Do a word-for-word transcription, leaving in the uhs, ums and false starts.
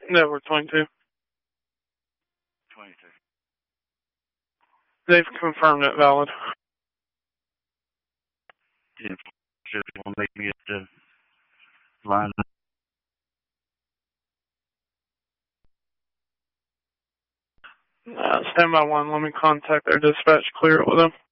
No, we're twenty-two. twenty-two. They've confirmed it valid. If you want to make me at the line. Uh, stand by one. Let me contact their dispatch, clear it with them.